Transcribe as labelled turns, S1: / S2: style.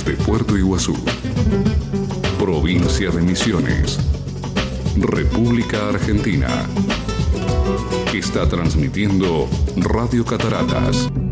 S1: desde Puerto Iguazú, provincia de Misiones, República Argentina. Está transmitiendo Radio Cataratas,